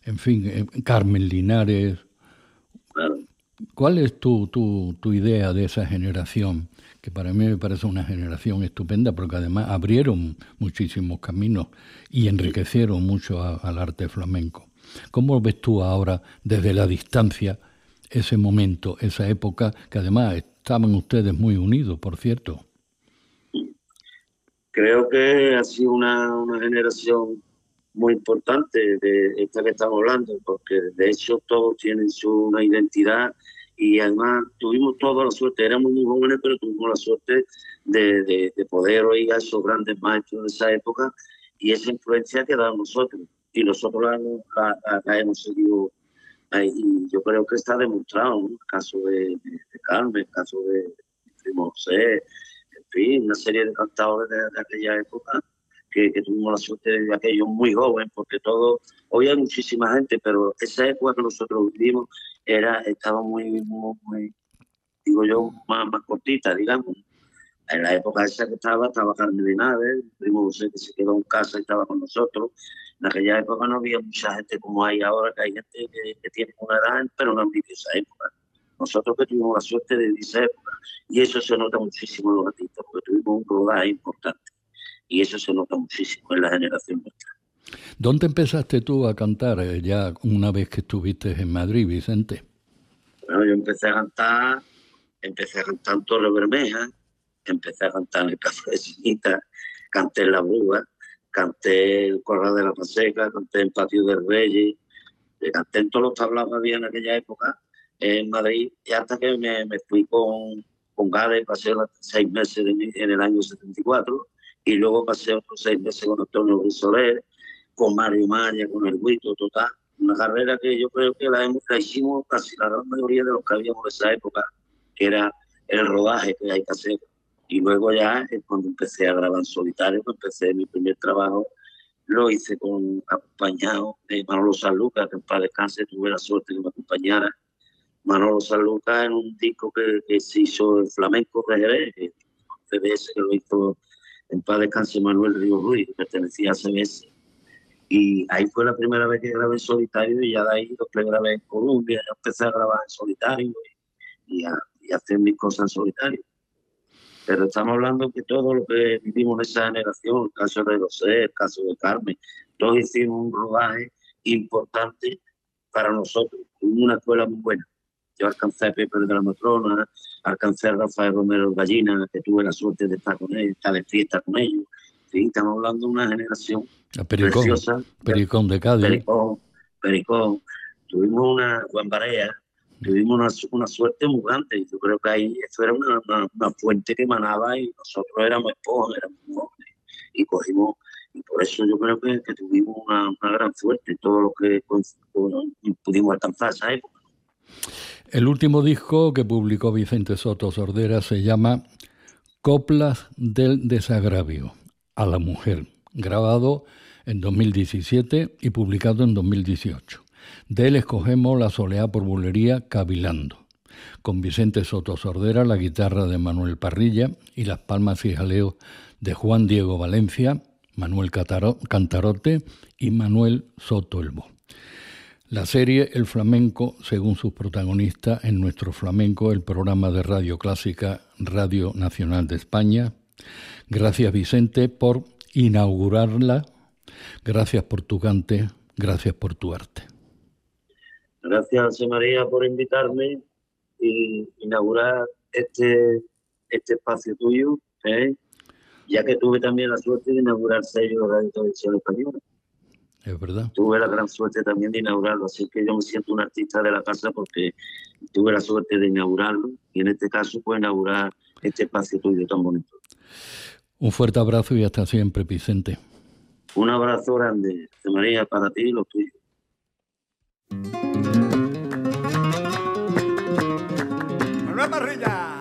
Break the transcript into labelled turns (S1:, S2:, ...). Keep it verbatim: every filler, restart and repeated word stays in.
S1: en fin, eh, Carmen Linares.
S2: Claro.
S1: ¿Cuál es tu, tu, tu idea de esa generación? Que para mí me parece una generación estupenda porque además abrieron muchísimos caminos y enriquecieron mucho a, al arte flamenco. ¿Cómo ves tú ahora desde la distancia ese momento, esa época, que además estaban ustedes muy unidos, por cierto?
S2: Creo que ha sido una, una generación muy importante de esta que estamos hablando, porque de hecho todos tienen su una identidad y además tuvimos toda la suerte, éramos muy jóvenes, pero tuvimos la suerte de, de, de poder oír a esos grandes maestros de esa época y esa influencia que dado nosotros. Y nosotros la, la, la hemos seguido ahí. Y yo creo que está demostrado, ¿no? El caso de, de, de Carmen, el caso de, de Primo José, en fin, una serie de cantadores de, de aquella época que, que tuvimos la suerte de aquellos muy jóvenes, porque todo, hoy hay muchísima gente, pero esa época que nosotros vivimos era, estaba muy, muy, muy digo yo, más, más cortita, digamos. En la época esa que estaba, estaba Carmen Linares, el Primo José que se quedó en casa y estaba con nosotros. En aquella época no había mucha gente como hay ahora, que hay gente que, que tiene una edad, pero no han vivido esa época. Nosotros que tuvimos la suerte de esa época, y eso se nota muchísimo en los artistas, porque tuvimos un rodaje importante, y eso se nota muchísimo en la generación nuestra.
S1: ¿Dónde empezaste tú a cantar eh, ya una vez que estuviste en Madrid, Vicente?
S2: Bueno, yo empecé a cantar, empecé a cantar en Torre Bermeja, empecé a cantar en el Café de Sinita, canté en La Bruja, canté en Corral de la Paseca, canté en Patio del Reyes, canté en todos los tablados que había en aquella época en Madrid, y hasta que me, me fui con, con Gade, pasé seis meses de, en el año setenta y cuatro, y luego pasé otros seis meses con Antonio Ruiz Soler, con Mario Maya, con el Huito, total. Una carrera que yo creo que la, hemos, la hicimos casi la gran mayoría de los que habíamos en esa época, que era el rodaje que hay que hacer. Y luego ya es cuando empecé a grabar en solitario, empecé mi primer trabajo, lo hice con acompañado de Manolo Sanlúcar, que en paz descanse, tuve la suerte que me acompañara. Manolo Sanlúcar en un disco que, que se hizo el Flamenco R G B, C B S, que lo hizo en paz descanse Manuel Río Ruiz, que pertenecía a C B S. Y ahí fue la primera vez que grabé en solitario, y ya de ahí después grabé en Colombia, ya empecé a grabar en solitario y, y, a, y a hacer mis cosas en solitario. Pero estamos hablando que todo lo que vivimos en esa generación, el caso de José, el caso de Carmen, todos hicimos un rodaje importante para nosotros, una escuela muy buena. Yo alcancé a Pepe de la Matrona, alcancé a Rafael Romero Gallina, que tuve la suerte de estar con ellos, estar de fiesta con ellos. Sí, estamos hablando de una generación
S1: A Pericón,
S2: preciosa.
S1: Pericón de Cádiz.
S2: Pericón, Pericón. Tuvimos una, Juan Barea, tuvimos una, una suerte muy grande. Yo creo que ahí esto era una, una, una fuente que emanaba y nosotros éramos esponjas, éramos jóvenes. Y cogimos, y por eso yo creo que, que tuvimos una, una gran suerte, todo lo que pues, pudimos alcanzar esa época.
S1: El último disco que publicó Vicente Soto Sordera se llama Coplas del Desagravio a la Mujer, grabado en dos mil diecisiete y publicado en dos mil dieciocho. De él escogemos La soleá por bulería Cavilando, con Vicente Soto Sordera, la guitarra de Manuel Parrilla y las palmas y jaleos de Juan Diego Valencia, Manuel Cantarote y Manuel Soto Elbo. La serie El Flamenco, según sus protagonistas, en Nuestro Flamenco, el programa de Radio Clásica, Radio Nacional de España. Gracias, Vicente, por inaugurarla. Gracias por tu cante, gracias por tu arte.
S2: Gracias, José María, por invitarme y inaugurar este, este espacio tuyo, ¿eh? Ya que tuve también la suerte de inaugurar sello de Radio Televisión Española.
S1: Es verdad.
S2: Tuve la gran suerte también de inaugurarlo, así que yo me siento un artista de la casa porque tuve la suerte de inaugurarlo y en este caso pues inaugurar este espacio tuyo tan bonito.
S1: Un fuerte abrazo y hasta siempre, Vicente.
S2: Un abrazo grande, José María, para ti y los tuyos.
S3: Manuel Parrilla.